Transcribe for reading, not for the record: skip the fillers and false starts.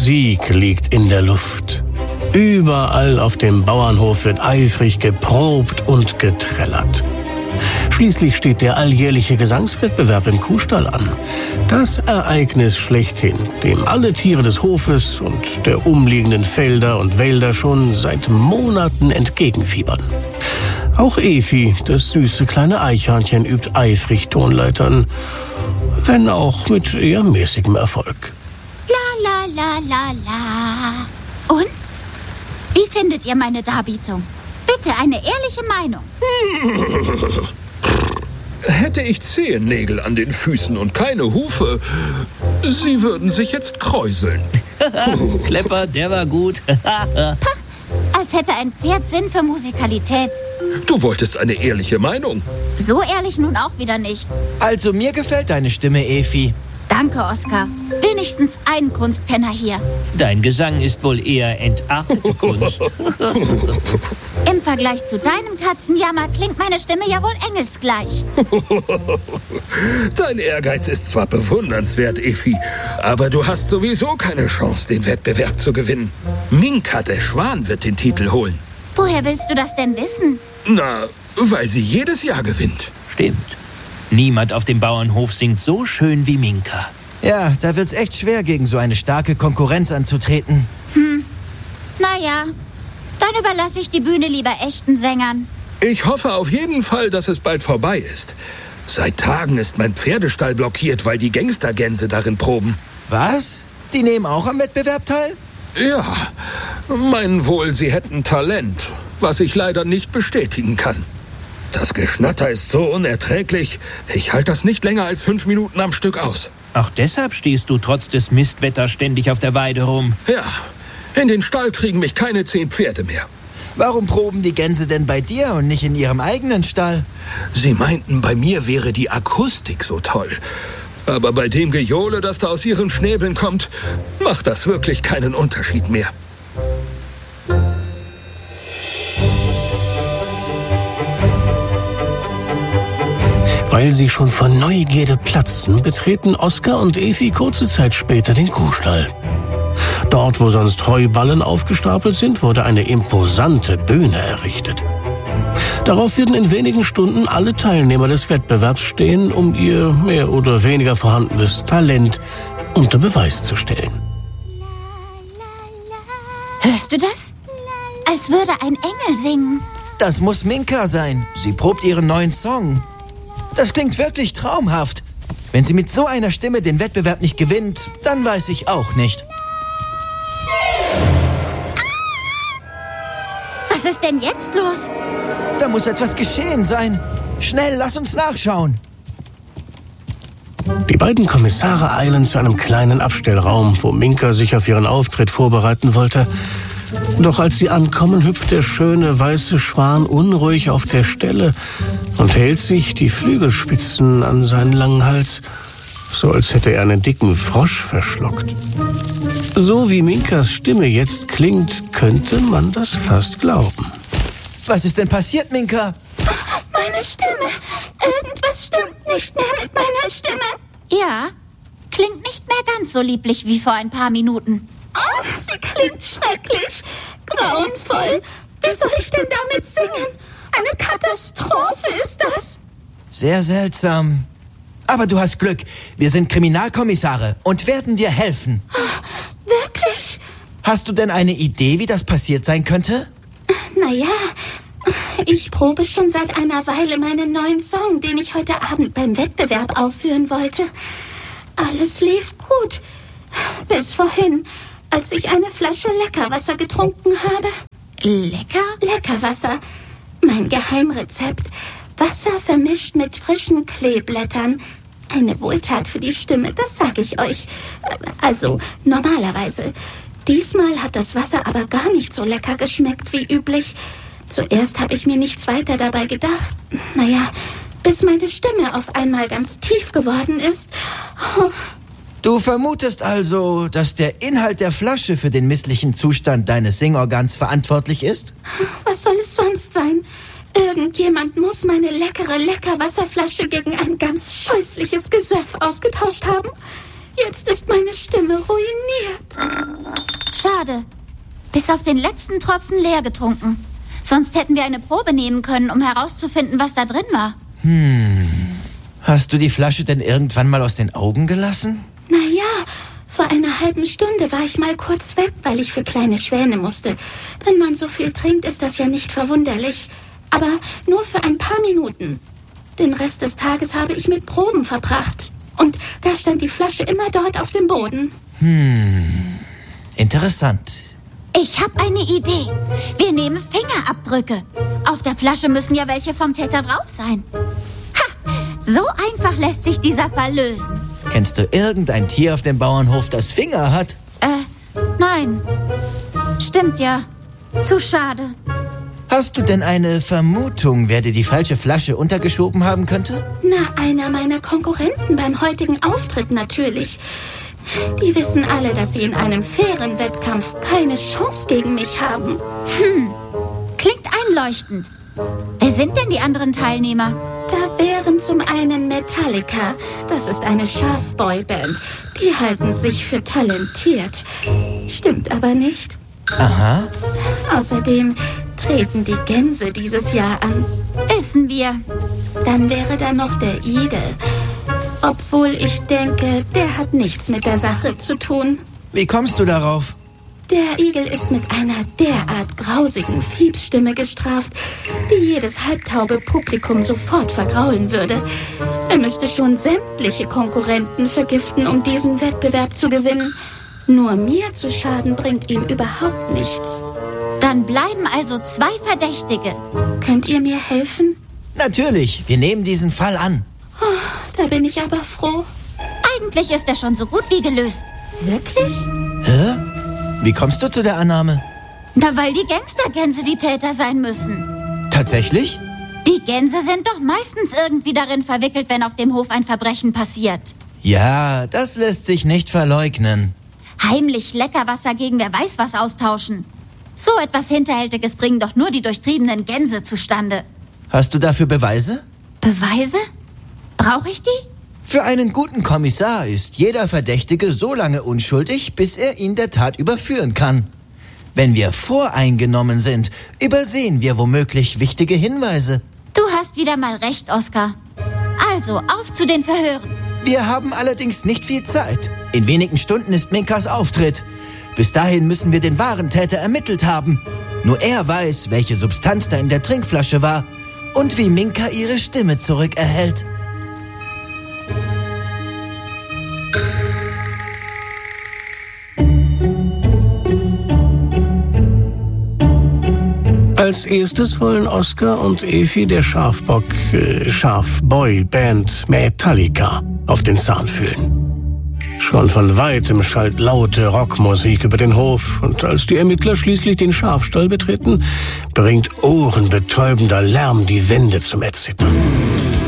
Musik liegt in der Luft. Überall auf dem Bauernhof wird eifrig geprobt und getrellert. Schließlich steht der alljährliche Gesangswettbewerb im Kuhstall an. Das Ereignis schlechthin, dem alle Tiere des Hofes und der umliegenden Felder und Wälder schon seit Monaten entgegenfiebern. Auch Efi, das süße kleine Eichhörnchen, übt eifrig Tonleitern, wenn auch mit eher mäßigem Erfolg. La la la la la. Und? Wie findet ihr meine Darbietung? Bitte eine ehrliche Meinung. Hätte ich Zehennägel an den Füßen und keine Hufe, sie würden sich jetzt kräuseln. Klepper, der war gut. Als hätte ein Pferd Sinn für Musikalität. Du wolltest eine ehrliche Meinung. So ehrlich nun auch wieder nicht. Also mir gefällt deine Stimme, Efi. Danke, Oskar. Wenigstens ein Kunstkenner hier. Dein Gesang ist wohl eher entartete Kunst. Im Vergleich zu deinem Katzenjammer klingt meine Stimme ja wohl engelsgleich. Dein Ehrgeiz ist zwar bewundernswert, Efi, aber du hast sowieso keine Chance, den Wettbewerb zu gewinnen. Minka, der Schwan, wird den Titel holen. Woher willst du das denn wissen? Na, weil sie jedes Jahr gewinnt. Stimmt. Niemand auf dem Bauernhof singt so schön wie Minka. Ja, da wird's echt schwer, gegen so eine starke Konkurrenz anzutreten. Naja, dann überlasse ich die Bühne lieber echten Sängern. Ich hoffe auf jeden Fall, dass es bald vorbei ist. Seit Tagen ist mein Pferdestall blockiert, weil die Gangstergänse darin proben. Was? Die nehmen auch am Wettbewerb teil? Ja, meinen wohl, sie hätten Talent, was ich leider nicht bestätigen kann. Das Geschnatter ist so unerträglich, ich halte das nicht länger als 5 Minuten am Stück aus. Ach, deshalb stehst du trotz des Mistwetters ständig auf der Weide rum. Ja, in den Stall kriegen mich keine 10 Pferde mehr. Warum proben die Gänse denn bei dir und nicht in ihrem eigenen Stall? Sie meinten, bei mir wäre die Akustik so toll. Aber bei dem Gejohle, das da aus ihren Schnäbeln kommt, macht das wirklich keinen Unterschied mehr. Weil sie schon vor Neugierde platzen, betreten Oskar und Efi kurze Zeit später den Kuhstall. Dort, wo sonst Heuballen aufgestapelt sind, wurde eine imposante Bühne errichtet. Darauf werden in wenigen Stunden alle Teilnehmer des Wettbewerbs stehen, um ihr mehr oder weniger vorhandenes Talent unter Beweis zu stellen. Hörst du das? Als würde ein Engel singen. Das muss Minka sein. Sie probt ihren neuen Song. Das klingt wirklich traumhaft. Wenn sie mit so einer Stimme den Wettbewerb nicht gewinnt, dann weiß ich auch nicht. Was ist denn jetzt los? Da muss etwas geschehen sein. Schnell, lass uns nachschauen. Die beiden Kommissare eilen zu einem kleinen Abstellraum, wo Minka sich auf ihren Auftritt vorbereiten wollte. Doch als sie ankommen, hüpft der schöne weiße Schwan unruhig auf der Stelle und hält sich die Flügelspitzen an seinen langen Hals, so als hätte er einen dicken Frosch verschluckt. So wie Minkas Stimme jetzt klingt, könnte man das fast glauben. Was ist denn passiert, Minka? Meine Stimme. Irgendwas stimmt nicht mehr mit meiner Stimme. Ja, klingt nicht mehr ganz so lieblich wie vor ein paar Minuten. Oh, sie klingt schrecklich. Grauenvoll. Wie soll ich denn damit singen? Eine Katastrophe ist das. Sehr seltsam. Aber du hast Glück. Wir sind Kriminalkommissare und werden dir helfen. Wirklich? Hast du denn eine Idee, wie das passiert sein könnte? Naja, ich probe schon seit einer Weile meinen neuen Song, den ich heute Abend beim Wettbewerb aufführen wollte. Alles lief gut. Bis vorhin, als ich eine Flasche Leckerwasser getrunken habe. Lecker? Leckerwasser. Mein Geheimrezept. Wasser vermischt mit frischen Kleeblättern. Eine Wohltat für die Stimme, das sage ich euch. Also, normalerweise. Diesmal hat das Wasser aber gar nicht so lecker geschmeckt wie üblich. Zuerst habe ich mir nichts weiter dabei gedacht. Naja, bis meine Stimme auf einmal ganz tief geworden ist. Oh. Du vermutest also, dass der Inhalt der Flasche für den misslichen Zustand deines Singorgans verantwortlich ist? Was soll es sonst sein? Irgendjemand muss meine leckere Leckerwasserflasche gegen ein ganz scheußliches Gesöff ausgetauscht haben. Jetzt ist meine Stimme ruiniert. bis auf den letzten Tropfen leer getrunken. Sonst hätten wir eine Probe nehmen können, um herauszufinden, was da drin war. Hast du die Flasche denn irgendwann mal aus den Augen gelassen? Naja, vor einer halben Stunde war ich mal kurz weg, weil ich für kleine Schwäne musste. Wenn man so viel trinkt, ist das ja nicht verwunderlich. Aber nur für ein paar Minuten. Den Rest des Tages habe ich mit Proben verbracht. Und da stand die Flasche immer dort auf dem Boden. Interessant. Ich habe eine Idee. Wir nehmen Fingerabdrücke. Auf der Flasche müssen ja welche vom Täter drauf sein. Ha! So einfach lässt sich dieser Fall lösen. Kennst du irgendein Tier auf dem Bauernhof, das Finger hat? Nein. Stimmt ja. Zu schade. Hast du denn eine Vermutung, wer dir die falsche Flasche untergeschoben haben könnte? Na, einer meiner Konkurrenten beim heutigen Auftritt natürlich. Die wissen alle, dass sie in einem fairen Wettkampf keine Chance gegen mich haben. Klingt einleuchtend. Wer sind denn die anderen Teilnehmer? Da wären zum einen Metallica. Das ist eine Schafboyband. Die halten sich für talentiert. Stimmt aber nicht. Aha. Außerdem treten die Gänse dieses Jahr an. Wissen wir. Dann wäre da noch der Igel. Obwohl ich denke, der hat nichts mit der Sache zu tun. Wie kommst du darauf? Der Igel ist mit einer derart grausigen Fiepsstimme gestraft, die jedes halbtaube Publikum sofort vergraulen würde. Er müsste schon sämtliche Konkurrenten vergiften, um diesen Wettbewerb zu gewinnen. Nur mir zu schaden bringt ihm überhaupt nichts. Dann bleiben also 2 Verdächtige. Könnt ihr mir helfen? Natürlich, wir nehmen diesen Fall an. Da bin ich aber froh. Eigentlich ist er schon so gut wie gelöst. Wirklich? Hä? Wie kommst du zu der Annahme? Na, weil die Gangstergänse die Täter sein müssen. Tatsächlich? Die Gänse sind doch meistens irgendwie darin verwickelt, wenn auf dem Hof ein Verbrechen passiert. Ja, das lässt sich nicht verleugnen. Heimlich Leckerwasser gegen wer weiß was austauschen. So etwas Hinterhältiges bringen doch nur die durchtriebenen Gänse zustande. Hast du dafür Beweise? Beweise? Brauche ich die? Für einen guten Kommissar ist jeder Verdächtige so lange unschuldig, bis er ihn der Tat überführen kann. Wenn wir voreingenommen sind, übersehen wir womöglich wichtige Hinweise. Du hast wieder mal recht, Oskar. Also, auf zu den Verhören. Wir haben allerdings nicht viel Zeit. In wenigen Stunden ist Minkas Auftritt. Bis dahin müssen wir den wahren Täter ermittelt haben. Nur er weiß, welche Substanz da in der Trinkflasche war und wie Minka ihre Stimme zurückerhält. Als erstes wollen Oskar und Efi der Schafboy-Band Metallica auf den Zahn fühlen. Schon von weitem schallt laute Rockmusik über den Hof, und als die Ermittler schließlich den Schafstall betreten, bringt ohrenbetäubender Lärm die Wände zum Erzittern.